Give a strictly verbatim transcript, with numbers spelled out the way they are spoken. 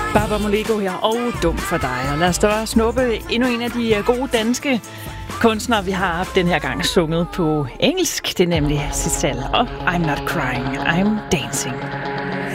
Baba Moleko her, og dum for dig. Og lad os da snuppe endnu en af de gode danske kunstnere, vi har haft den her gang sunget på engelsk. Det er nemlig Cicel og I'm Not Crying, I'm Dancing.